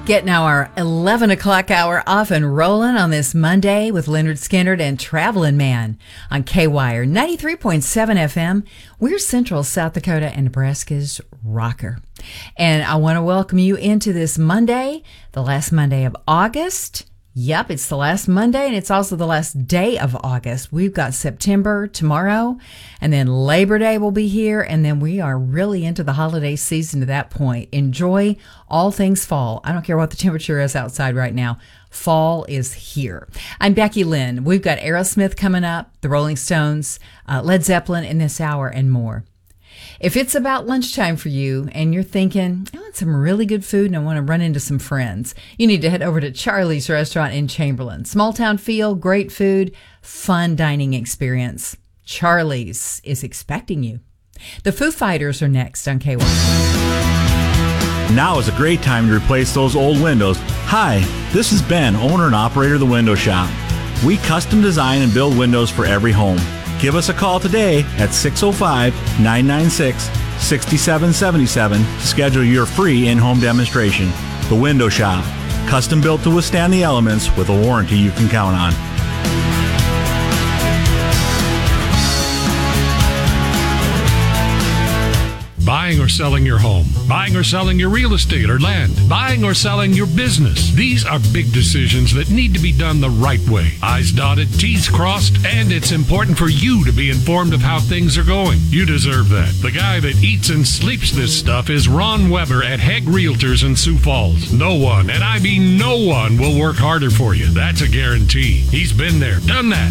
Getting our 11 o'clock hour off and rolling on this Monday with Leonard Skinner and Traveling Man on K-Wire 93.7 FM. We're Central South Dakota and Nebraska's rocker. And I want to welcome you into this Monday, the last Monday of August. Yep, it's the last Monday, and it's also the last day of August. We've got September tomorrow, and then Labor Day will be here, and then we are really into the holiday season to that point. Enjoy all things fall. I don't care what the temperature is outside right now. Fall is here. I'm Becky Lynn. We've got Aerosmith coming up, the Rolling Stones, Led Zeppelin in this hour, and more. If it's about lunchtime for you and you're thinking, I want some really good food and I want to run into some friends, you need to head over to Charlie's Restaurant in Chamberlain. Small town feel, great food, fun dining experience. Charlie's is expecting you. The Foo Fighters are next on KY. Now is a great time to replace those old windows. Hi, this is Ben, owner and operator of the Window Shop. We custom design and build windows for every home. Give us a call today at 605-996-6777 to schedule your free in-home demonstration. The Window Shop, custom built to withstand the elements with a warranty you can count on. Buying or selling your home, buying or selling your real estate or land, buying or selling your business. These are big decisions that need to be done the right way. I's dotted, T's crossed, and it's important for you to be informed of how things are going. You deserve that. The guy that eats and sleeps this stuff is Ron Weber at Hegg Realtors in Sioux Falls. No one, and I mean no one, will work harder for you. That's a guarantee. He's been there, done that.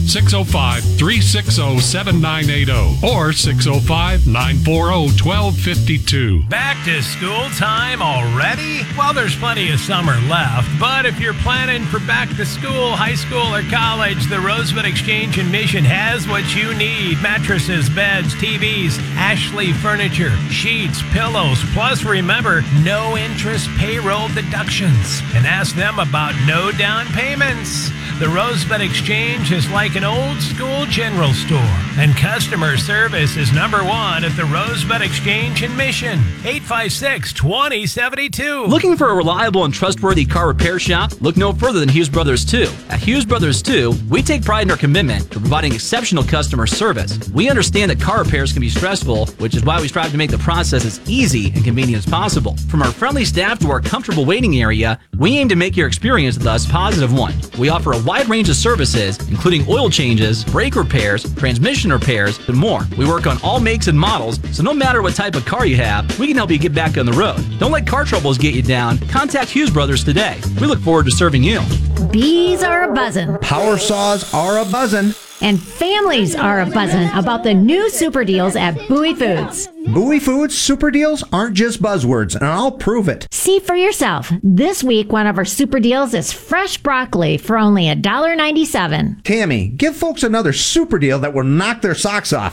605-360-7980 or 605-940-1252. Back to school time already? Well, there's plenty of summer left, but if you're planning for back to school, high school, or college, the Rosebud Exchange in Mission has what you need. Mattresses, beds, TVs, Ashley furniture, sheets, pillows, plus remember, no interest payroll deductions. And ask them about no down payments. The Rosebud Exchange is like an old school general store, and customer service is #1 at the Rosebud Exchange in Mission. 856-2072. Looking for a reliable and trustworthy car repair shop? Look no further than Hughes Brothers 2. At Hughes Brothers 2, we take pride in our commitment to providing exceptional customer service. We understand that car repairs can be stressful, which is why we strive to make the process as easy and convenient as possible. From our friendly staff to our comfortable waiting area, we aim to make your experience with us a positive one. We offer a wide range of services, including oil changes, brake repairs, transmission repairs, and more. We work on all makes and models, so no matter what type of car you have, we can help you get back on the road. Don't let car troubles get you down. Contact Hughes Brothers today. We look forward to serving you. Bees are a-buzzin'. Power saws are a-buzzin'. And families are a-buzzin' about the new super deals at Bowie Foods. Bowie Foods super deals aren't just buzzwords, and I'll prove it. See for yourself. This week, one of our super deals is fresh broccoli for only $1.97. Tammy, give folks another super deal that will knock their socks off.